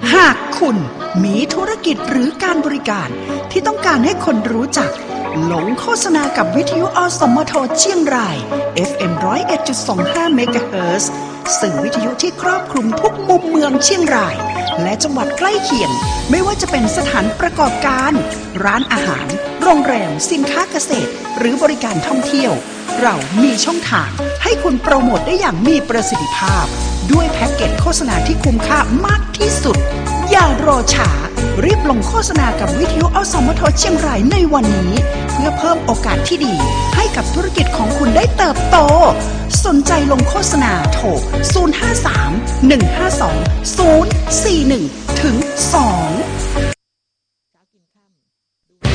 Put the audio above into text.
หากคุณมีธุรกิจหรือการบริการที่ต้องการให้คนรู้จักลงโฆษณากับวิทยุอสมทเชียงราย FM 101.25 เมกะเฮิรตซ์สื่อวิทยุที่ครอบคลุมทุกมุมเมืองเชียงรายและจังหวัดใกล้เคียงไม่ว่าจะเป็นสถานประกอบการร้านอาหารโรงแรมสินค้าเกษตรหรือบริการท่องเที่ยวเรามีช่องทางให้คุณโปรโมทได้อย่างมีประสิทธิภาพด้วยแพ็กเกจโฆษณาที่คุ้มค่ามากที่สุดอย่ารอช้ารีบลงโฆษณากับวิทยุอสมทเชียงรายในวันนี้เพื่อเพิ่มโอกาสที่ดีให้กับธุรกิจของคุณได้เติบโตสนใจลงโฆษณาโทร 053 152 041 ถึง 2